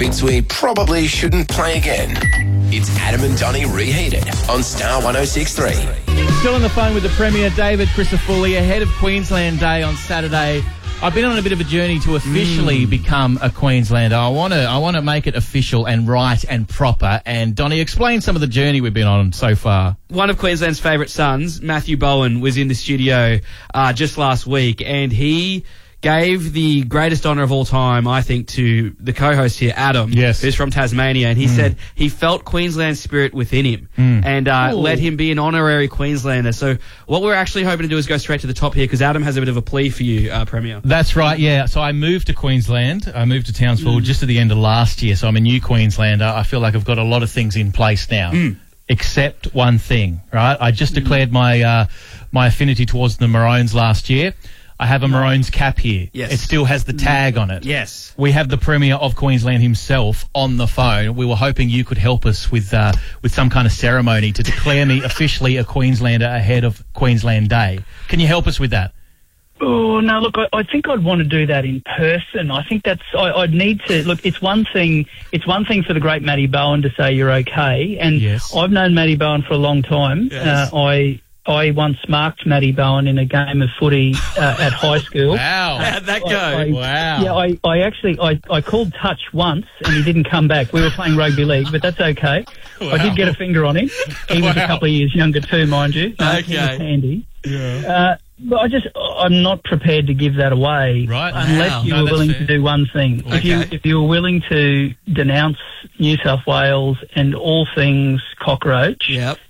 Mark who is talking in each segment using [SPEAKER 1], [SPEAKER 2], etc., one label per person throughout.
[SPEAKER 1] bits we probably shouldn't play again. It's Adam and Donnie Reheated on Star 106.3.
[SPEAKER 2] Still on the phone with the Premier, David Crisafulli, ahead of Queensland Day on Saturday. I've been on a bit of a journey to officially become a Queenslander. I want to make it official and right and proper. And Donnie, explain some of the journey we've been on so far.
[SPEAKER 3] One of Queensland's favourite sons, Matthew Bowen, was in the studio just last week, and he gave the greatest honour of all time, I think, to the co-host here, Adam, who's from Tasmania, and he said he felt Queensland spirit within him and let him be an honorary Queenslander. So what we're actually hoping to do is go straight to the top here, because Adam has a bit of a plea for you, Premier.
[SPEAKER 2] That's right, yeah. So I moved to Queensland. I moved to Townsville just at the end of last year, so I'm a new Queenslander. I feel like I've got a lot of things in place now. Except one thing, right? I just declared my my affinity towards the Maroons last year. I have a Maroons cap here.
[SPEAKER 3] Yes.
[SPEAKER 2] It still has the tag on it.
[SPEAKER 3] Yes.
[SPEAKER 2] We have the Premier of Queensland himself on the phone. We were hoping you could help us with some kind of ceremony to declare me officially a Queenslander ahead of Queensland Day. Can you help us with that?
[SPEAKER 4] Oh, no, look, I think I'd want to do that in person. I think I'd need to, look, it's one thing for the great Matty Bowen to say you're okay, and I've known Matty Bowen for a long time.
[SPEAKER 3] Yes.
[SPEAKER 4] I once marked Matty Bowen in a game of footy at high school.
[SPEAKER 2] Wow.
[SPEAKER 3] How'd that go?
[SPEAKER 4] Wow. Yeah, I actually called touch once and he didn't come back. We were playing rugby league, but that's okay. Wow. I did get a finger on him. He was a couple of years younger too, mind you.
[SPEAKER 3] Okay.
[SPEAKER 4] He was handy.
[SPEAKER 3] Yeah.
[SPEAKER 4] But I'm not prepared to give that away unless you were willing to do one thing.
[SPEAKER 3] Okay.
[SPEAKER 4] If you were willing to denounce New South Wales and all things cockroach,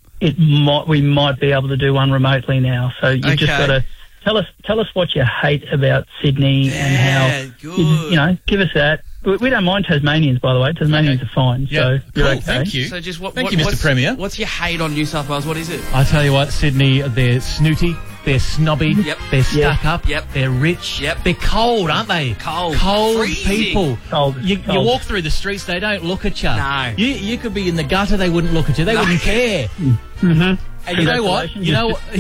[SPEAKER 4] we might be able to do one remotely now. So you've just got to tell us what you hate about Sydney and how give us that. We don't mind Tasmanians, by the way. Tasmanians are fine, so you're okay.
[SPEAKER 2] Thank you.
[SPEAKER 3] So just
[SPEAKER 2] Thank you, Mr. Premier.
[SPEAKER 3] What's your hate on New South Wales? What is it?
[SPEAKER 2] I tell you what, Sydney, they're snooty, they're snobby, they're stuck up, they're rich, they're cold, aren't they?
[SPEAKER 3] Cold
[SPEAKER 2] Freezing. People.
[SPEAKER 4] Cold.
[SPEAKER 2] You walk through the streets, they don't look at you.
[SPEAKER 3] No.
[SPEAKER 2] You could be in the gutter, they wouldn't look at you. They wouldn't care. And you know what? You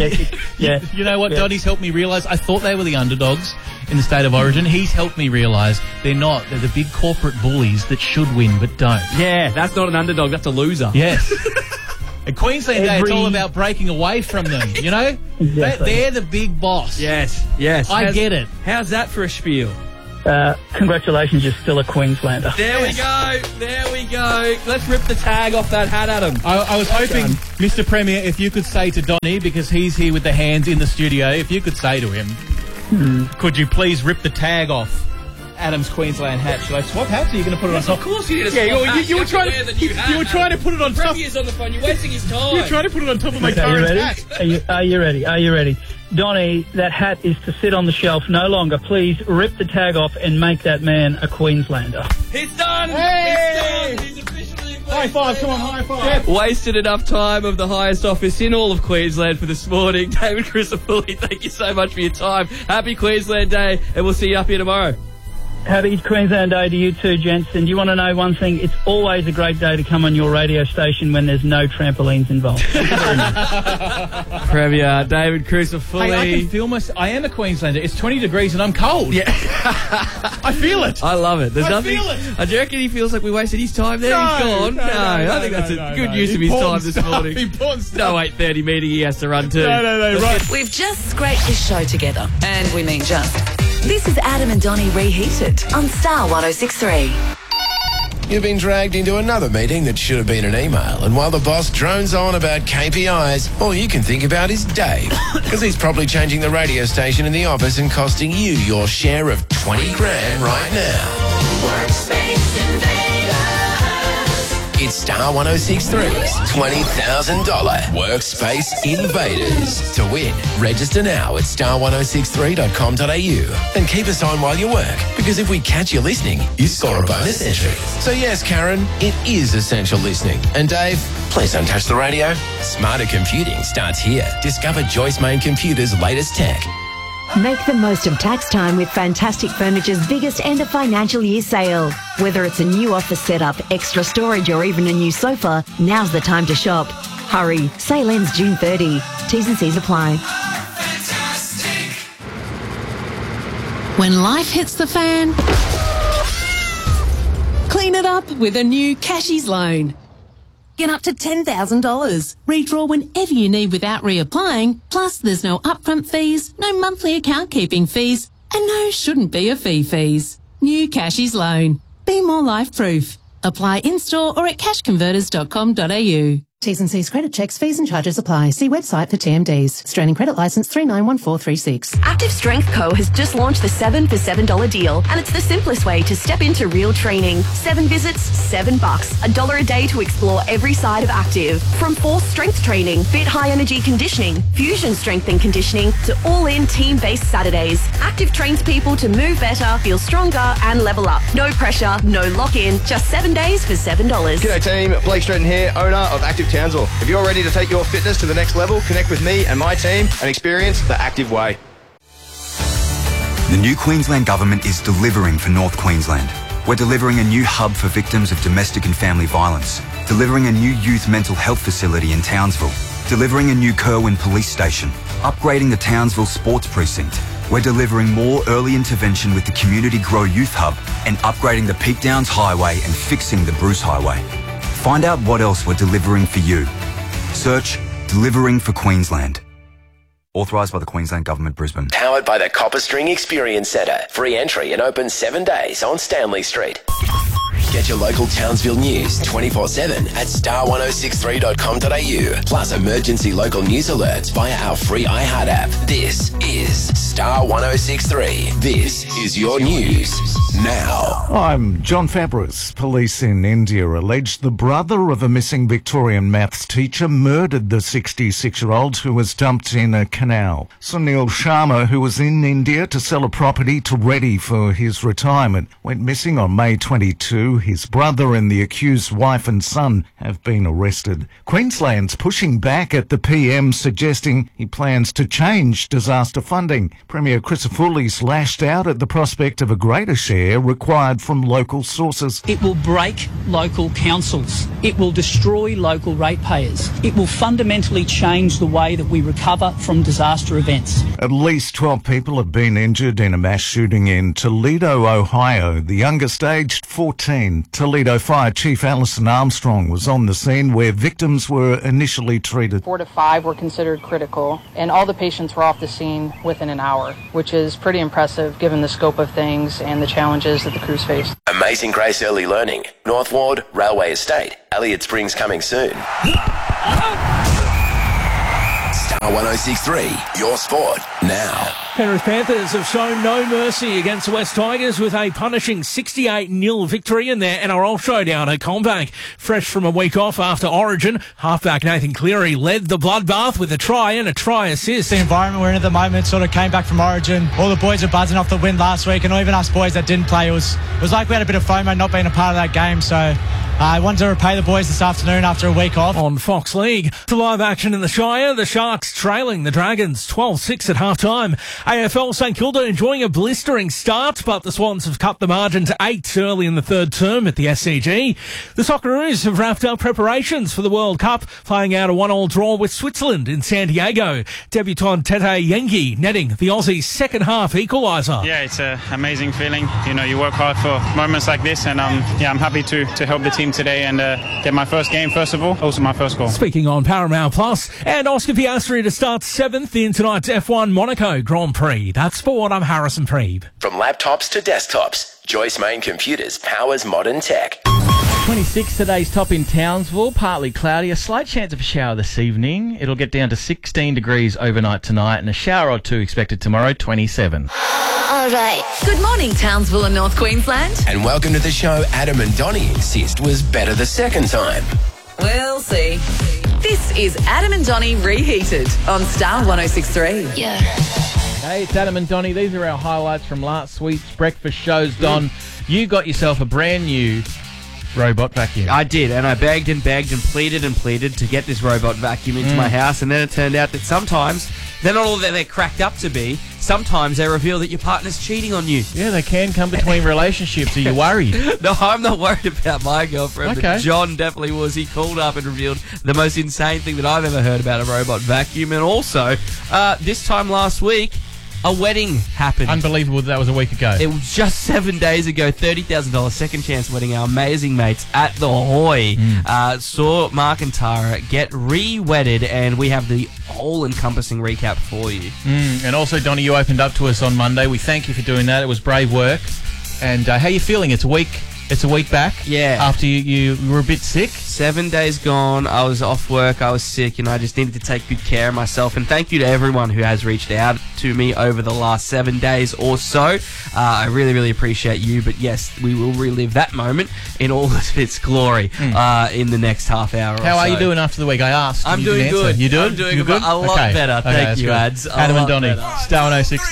[SPEAKER 2] know what? Donnie's helped me realise. I thought they were the underdogs in the State of Origin. He's helped me realise they're not. They're the big corporate bullies that should win but don't.
[SPEAKER 3] Yeah, that's not an underdog. That's a loser.
[SPEAKER 2] Yes. At Queensland Day, it's all about breaking away from them, you know?
[SPEAKER 4] Exactly.
[SPEAKER 2] They're the big boss.
[SPEAKER 3] Yes.
[SPEAKER 2] I get it.
[SPEAKER 3] How's that for a spiel?
[SPEAKER 4] Congratulations, you're still a Queenslander.
[SPEAKER 3] There we go. Let's rip the tag off that hat, Adam.
[SPEAKER 2] I was hoping, Mr. Premier, if you could say to Donnie, because he's here with the hands in the studio, if you could say to him, could you please rip the tag off Adam's Queensland hat? Should I swap hats, or are you going to put it on top?
[SPEAKER 3] Of course you need to swap hats.
[SPEAKER 2] You were trying to put it on top.
[SPEAKER 3] Premier's on the phone. You're wasting his time.
[SPEAKER 2] You were trying to put it on top of my current hat.
[SPEAKER 4] Are you ready? Donnie, that hat is to sit on the shelf no longer. Please rip the tag off and make that man a Queenslander.
[SPEAKER 3] He's done!
[SPEAKER 2] Hey!
[SPEAKER 3] He's officially a Queenslander.
[SPEAKER 2] High five, come on, high five.
[SPEAKER 3] Wasted enough time of the highest office in all of Queensland for this morning. David Crisafulli, thank you so much for your time. Happy Queensland Day, and we'll see you up here tomorrow.
[SPEAKER 4] Happy Queensland Day to you too, gents. And do you want to know one thing? It's always a great day to come on your radio station when there's no trampolines involved.
[SPEAKER 3] Premier David Crisafulli.
[SPEAKER 2] Hey, I can feel I am a Queenslander. It's 20 degrees and I'm cold.
[SPEAKER 3] Yeah.
[SPEAKER 2] I feel it.
[SPEAKER 3] I love it. There's nothing.
[SPEAKER 2] Feel it.
[SPEAKER 3] Do you reckon he feels like we wasted his time there? He's gone. No, I think that's a good use of his time this morning. No 8:30 meeting he has to run to.
[SPEAKER 2] No, right.
[SPEAKER 5] We've just scraped this show together. And we mean just. This is Adam and Donnie Reheated on Star 106.3.
[SPEAKER 1] You've been dragged into another meeting that should have been an email, and while the boss drones on about KPIs, all you can think about is Dave, because he's probably changing the radio station in the office and costing you your share of 20 grand right now.
[SPEAKER 6] Workspace Invaders.
[SPEAKER 1] It's Star 106.3's $20,000 Workspace Invaders. To win, register now at star1063.com.au and keep us on while you work, because if we catch you listening, you score a bonus entry. So yes, Karen, it is essential listening. And Dave, please don't touch the radio. Smarter computing starts here. Discover Joyce Main Computer's latest tech.
[SPEAKER 7] Make the most of tax time with Fantastic Furniture's biggest end of financial year sale. Whether it's a new office setup, extra storage or even a new sofa, now's the time to shop. Hurry, sale ends June 30. T's and C's apply.
[SPEAKER 8] When life hits the fan,
[SPEAKER 6] Clean it up with a new Cashies loan. Get up to $10,000. Redraw whenever you need without reapplying. Plus, there's no upfront fees, no monthly account keeping fees, and no shouldn't be a fees. New Cashies loan. Be more life proof. Apply in-store or at cashconverters.com.au. T's and C's credit checks, fees and charges apply. See website for TMDs. Australian Credit Licence 391436.
[SPEAKER 8] Active Strength Co. has just launched the 7 for $7 deal, and it's the simplest way to step into real training. 7 visits, $7. $1 a day to explore every side of active. From force strength training, fit high energy conditioning, fusion strength and conditioning, to all-in team-based Saturdays. Active trains people to move better, feel stronger, and level up. No pressure, no lock-in, just 7 days for $7.
[SPEAKER 9] G'day team, Blake Stratton here, owner of Active Townsville. If you're ready to take your fitness to the next level, connect with me and my team and experience the Active Way.
[SPEAKER 10] The new Queensland Government is delivering for North Queensland. We're delivering a new hub for victims of domestic and family violence, delivering a new youth mental health facility in Townsville, delivering a new Kerwin police station, upgrading the Townsville sports precinct. We're delivering more early intervention with the Community Grow Youth Hub and upgrading the Peak Downs Highway and fixing the Bruce Highway. Find out what else we're delivering for you. Search Delivering for Queensland. Authorised by the Queensland Government, Brisbane.
[SPEAKER 1] Powered by the Copper String Experience Centre. Free entry and open 7 days on Stanley Street. Get your local Townsville news 24/7 at star1063.com.au. Plus emergency local news alerts via our free iHeart app. This is Star 1063. This is your news now.
[SPEAKER 11] I'm John Fabris. Police in India alleged the brother of a missing Victorian maths teacher murdered the 66-year-old who was dumped in a canal. Sunil Sharma, who was in India to sell a property to ready for his retirement, went missing on May 22. His brother and the accused's wife and son have been arrested. Queensland's pushing back at the PM, suggesting he plans to change disaster funding. Premier Chrysopoulos lashed out at the prospect of a greater share required from local sources.
[SPEAKER 12] It will break local councils. It will destroy local ratepayers. It will fundamentally change the way that we recover from disaster events.
[SPEAKER 11] At least 12 people have been injured in a mass shooting in Toledo, Ohio. The youngest aged 14. Toledo Fire Chief Alison Armstrong was on the scene where victims were initially treated.
[SPEAKER 13] 4 to 5 were considered critical, and all the patients were off the scene within an hour, which is pretty impressive given the scope of things and the challenges that the crews faced.
[SPEAKER 1] Amazing Grace Early Learning. North Ward, Railway Estate. Elliott Springs coming soon. Star 1063, your sport now.
[SPEAKER 14] Penrith Panthers have shown no mercy against the West Tigers with a punishing 68-0 victory in their NRL showdown at CommBank. Fresh from a week off after Origin, halfback Nathan Cleary led the bloodbath with a try and a try assist.
[SPEAKER 15] The environment we're in at the moment sort of came back from Origin. All the boys are buzzing off the win last week, and even us boys that didn't play, it was like we had a bit of FOMO not being a part of that game, so I wanted to repay the boys this afternoon after a week off.
[SPEAKER 14] On Fox League, to live action in the Shire, the Sharks trailing the Dragons 12-6 at half-time. AFL St Kilda enjoying a blistering start, but the Swans have cut the margin to 8 early in the third term at the SCG. The Socceroos have wrapped up preparations for the World Cup, playing out a 1-1 draw with Switzerland in San Diego. Debutant Tete Yengi netting the Aussies' second half equaliser.
[SPEAKER 16] Yeah, it's an amazing feeling. You know, you work hard for moments like this, and I'm happy to help the team today and get my first game, first of all, also my first goal.
[SPEAKER 14] Speaking on Paramount Plus, and Oscar Piastri to start 7th in tonight's F1 Monaco Grand Prix. That's sport. I'm Harrison Preeb.
[SPEAKER 1] From laptops to desktops, Joyce Main Computers powers modern tech.
[SPEAKER 2] 26 today's top in Townsville, partly cloudy, a slight chance of a shower this evening. It'll get down to 16 degrees overnight tonight and a shower or two expected tomorrow, 27.
[SPEAKER 5] All right. Good morning, Townsville and North Queensland.
[SPEAKER 1] And welcome to the show Adam and Donnie insist was better the second time.
[SPEAKER 5] We'll see. This is Adam and Donnie Reheated on Star 1063.
[SPEAKER 2] Yeah. Hey, it's Adam and Donnie. These are our highlights from last week's breakfast shows. Don, you got yourself a brand new robot vacuum.
[SPEAKER 3] I did, and I begged and pleaded to get this robot vacuum into my house, and then it turned out that sometimes they're not all that they're cracked up to be. Sometimes they reveal that your partner's cheating on you.
[SPEAKER 2] Yeah, they can come between relationships. Are you worried?
[SPEAKER 3] No, I'm not worried about my girlfriend,
[SPEAKER 2] okay.
[SPEAKER 3] But John definitely was. He called up and revealed the most insane thing that I've ever heard about a robot vacuum. And also, this time last week, A wedding happened.
[SPEAKER 2] Unbelievable that was a week ago.
[SPEAKER 3] It was just 7 days ago. $30,000 second chance wedding. Our amazing mates at the Hoy saw Mark and Tara get re-wedded, and we have the all-encompassing recap for you.
[SPEAKER 2] And also, Donnie, you opened up to us on Monday. We thank you for doing that. It was brave work. And how are you feeling? It's a week back.
[SPEAKER 3] Yeah.
[SPEAKER 2] After you were a bit sick.
[SPEAKER 3] 7 days gone. I was off work. I was sick, and I just needed to take good care of myself. And thank you to everyone who has reached out to me over the last 7 days or so. I really, really appreciate you. But yes, we will relive that moment in all of its glory in the next half hour.
[SPEAKER 2] How are you doing after the week? I asked.
[SPEAKER 3] I'm doing good.
[SPEAKER 2] You doing?
[SPEAKER 3] I'm doing a lot better. Thank you, Ads.
[SPEAKER 2] Adam and Donnie, Star 106.